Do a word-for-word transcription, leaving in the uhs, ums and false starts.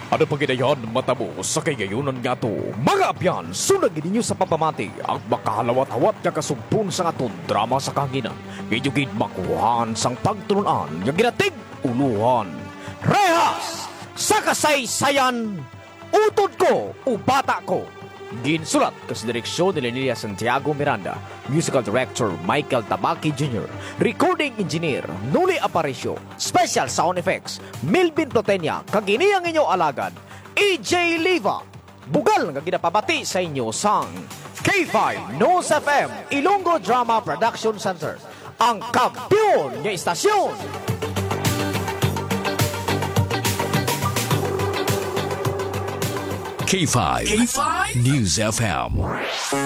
Ano pa ginayon matabo sa kayayunan nga to? Mga apyan, sunag ninyo sa papamati ang makahalawat-hawat nga kasumpon sa aton drama sa kahanginan. Gayugid makuhaan sang pagtulunan nga ginatig uluhan. Rehas! Sa kasaysayan, utod ko o bata ko. Ginsulat kas direksyon ni Lilia Santiago Miranda, musical director Michael Tabaki Junior, recording engineer Nuli Aparicio, special sound effects Milvin Plotenia, kagini ang inyo alagad E J Liva. Bugal nga ginapabati sa inyo sang K five News F M Ilonggo Drama Production Center, ang kampiyon nga istasyon. K five, K five News F M.